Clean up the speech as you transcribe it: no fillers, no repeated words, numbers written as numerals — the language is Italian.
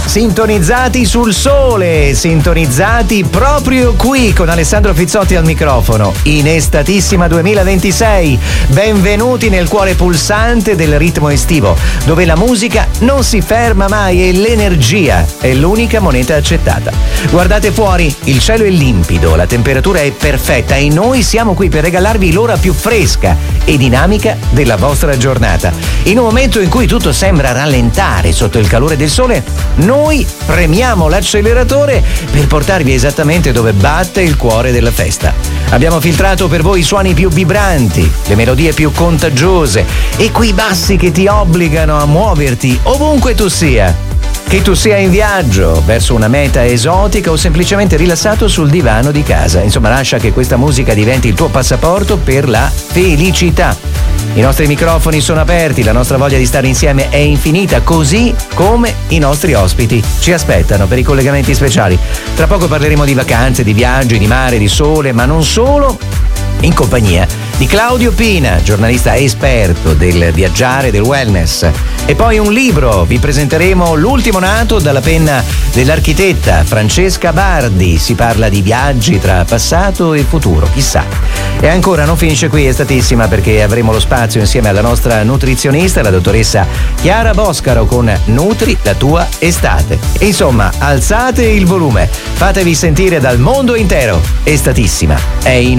Sintonizzati sul sole, sintonizzati proprio qui con Alessandro Fizzotti al microfono, in Estatissima 2026. Benvenuti nel cuore pulsante del ritmo estivo, dove la musica non si ferma mai e l'energia è l'unica moneta accettata. Guardate fuori, il cielo è limpido, la temperatura è perfetta e noi siamo qui per regalarvi l'ora più fresca e dinamica della vostra giornata. In un momento in cui tutto sembra rallentare sotto il calore del sole, noi premiamo l'acceleratore per portarvi esattamente dove batte il cuore della festa. Abbiamo filtrato per voi i suoni più vibranti, le melodie più contagiose e quei bassi che ti obbligano a muoverti ovunque tu sia. Che tu sia in viaggio, verso una meta esotica o semplicemente rilassato sul divano di casa. Insomma, lascia che questa musica diventi il tuo passaporto per la felicità. I nostri microfoni sono aperti, la nostra voglia di stare insieme è infinita, così come i nostri ospiti ci aspettano per i collegamenti speciali. Tra poco parleremo di vacanze, di viaggi, di mare, di sole, ma non solo, in compagnia di Claudio Pina, giornalista esperto del viaggiare e del wellness. E poi un libro, vi presenteremo l'ultimo nato dalla penna dell'architetta Francesca Bardi. Si parla di viaggi tra passato e futuro, chissà. E ancora non finisce qui Estatissima, perché avremo lo spazio insieme alla nostra nutrizionista, la dottoressa Chiara Boscaro, con Nutri la tua estate. E insomma, alzate il volume, fatevi sentire dal mondo intero. Estatissima è in